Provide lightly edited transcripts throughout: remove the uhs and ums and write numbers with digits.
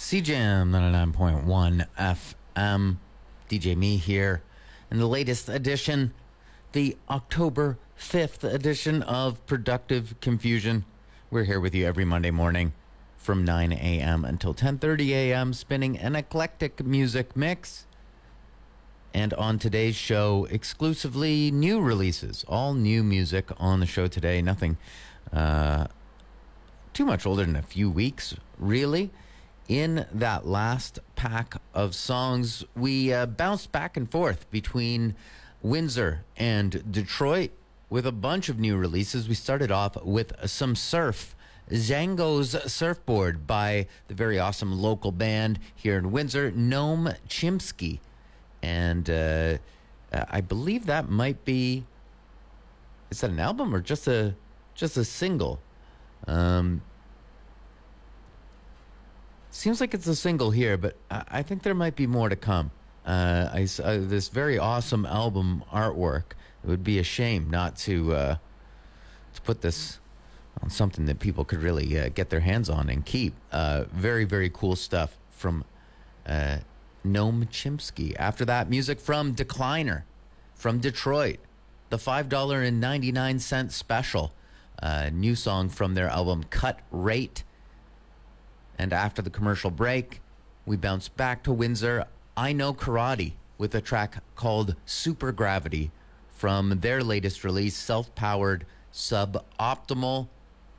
CJM 99.1 FM. DJ Me here. In the latest edition, the October 5th edition of Productive Confusion. We're here with you every Monday morning from 9 a.m. until 10:30 a.m., spinning an eclectic music mix. And on today's show, exclusively new releases. All new music on the show today. Nothing too much older than a few weeks, really. In that last pack of songs, we bounced back and forth between Windsor and Detroit with a bunch of new releases. We started off with some surf. Zango's Surfboard by the very awesome local band here in Windsor, Noam Chomsky. And I believe that might be... Is that an album or just a single? Seems like it's a single here, but I think there might be more to come. This very awesome album artwork. It would be a shame not to put this on something that people could really get their hands on and keep. Very, very cool stuff from Noam Chomsky. After that, music from Decliner from Detroit. The $5.99 special. New song from their album Cut Rate. And after the commercial break, we bounce back to Windsor. I Know Karate with a track called Super Gravity from their latest release, Self-Powered Suboptimal.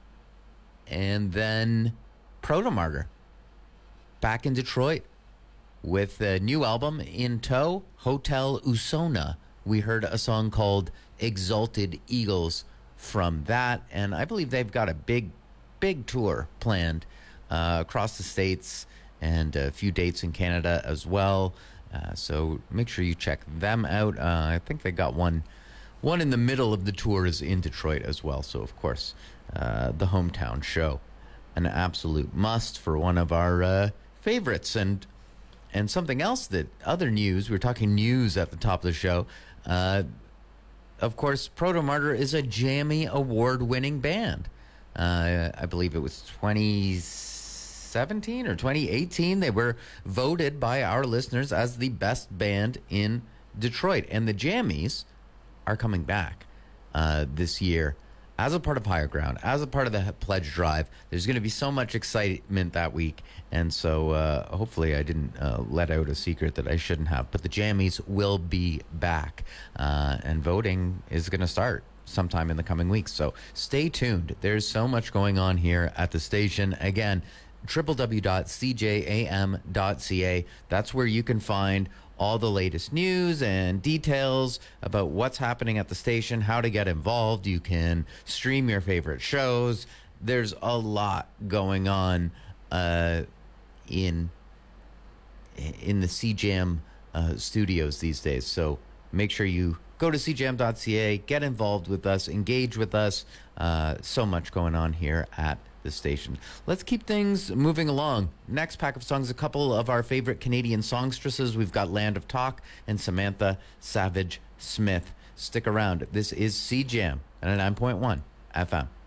And then Protomartyr back in Detroit with a new album in tow, Hotel Usona. We heard a song called Exalted Eagles from that. And I believe they've got a big tour planned across the States and a few dates in Canada as well. So make sure you check them out. I think they got one in the middle of the tour is in Detroit as well. So, of course, the hometown show. An absolute must for one of our favorites. And something else that other news, we were talking news at the top of the show. Of course, Protomartyr is a Jammy Award-winning band. I believe it was 2017 or 2018. They were voted by our listeners as the best band in Detroit. And the Jammies are coming back this year as a part of Higher Ground, as a part of the pledge drive. There's going to be so much excitement that week. And so hopefully I didn't let out a secret that I shouldn't have. But the Jammies will be back. And voting is going to start sometime in the coming weeks. So stay tuned. There's so much going on here at the station. Again, www.cjam.ca. That's where you can find all the latest news and details about what's happening at the station, how to get involved. You can stream your favorite shows. There's a lot going on in the CJAM studios these days. So make sure you go to cjam.ca, get involved with us, engage with us. So much going on here at the station. Let's keep things moving along. Next pack of songs, a couple of our favorite Canadian songstresses. We've got Land of Talk and Samantha Savage Smith. Stick around. This is CJAM at 9.1 FM.